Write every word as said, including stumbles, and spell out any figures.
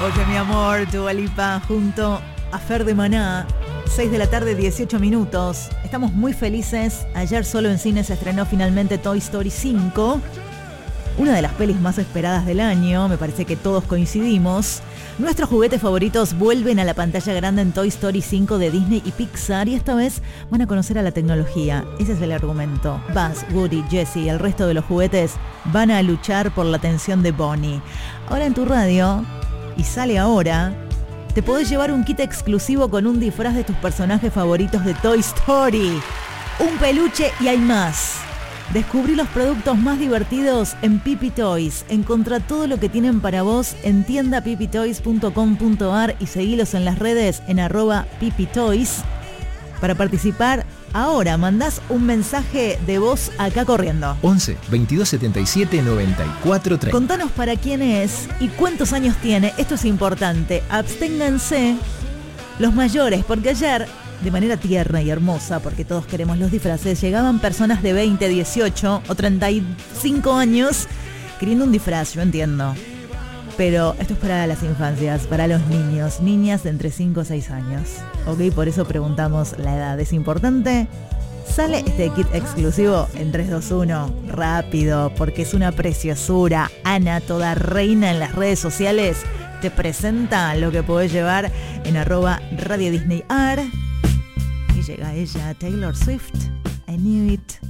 Oye, mi amor, Dua Lipa junto a Fer de Maná. seis de la tarde, dieciocho minutos. Estamos muy felices. Ayer solo en cine se estrenó finalmente Toy Story cinco. Una de las pelis más esperadas del año. Me parece que todos coincidimos. Nuestros juguetes favoritos vuelven a la pantalla grande en Toy Story cinco de Disney y Pixar. Y esta vez van a conocer a la tecnología. Ese es el argumento. Buzz, Woody, Jessie y el resto de los juguetes van a luchar por la atención de Bonnie. Ahora en tu radio, y sale ahora, te podés llevar un kit exclusivo con un disfraz de tus personajes favoritos de Toy Story. Un peluche y hay más. Descubrí los productos más divertidos en Pipi Toys. Encontrá todo lo que tienen para vos en tienda pipi toys punto com punto a r y seguilos en las redes en arroba pipitoys. Para participar, ahora mandás un mensaje de voz acá corriendo. once, veintidós setenta y siete, noventa y cuatro, treinta. Contanos para quién es y cuántos años tiene. Esto es importante. Absténganse los mayores, porque ayer, de manera tierna y hermosa, porque todos queremos los disfraces, llegaban personas de veinte, dieciocho o treinta y cinco años queriendo un disfraz, yo entiendo. Pero esto es para las infancias, para los niños, niñas de entre cinco o seis años. Ok, por eso preguntamos la edad. ¿Es importante? Sale este kit exclusivo en tres, dos, uno, rápido, porque es una preciosura. Ana, toda reina en las redes sociales, te presenta lo que podés llevar en arroba Radio Disney A R. Y llega ella, Taylor Swift. I knew it.